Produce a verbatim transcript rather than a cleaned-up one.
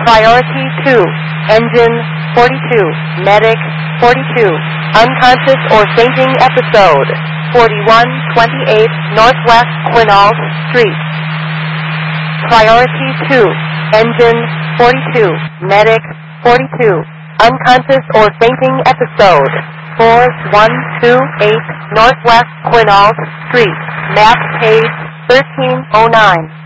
Priority two, engine forty-two, medic forty-two, unconscious or fainting episode, forty-one twenty-eight Northwest Quinault Street. Priority two, engine forty-two, medic forty-two, unconscious or fainting episode, four one two eight Northwest Quinault Street, map page thirteen oh nine.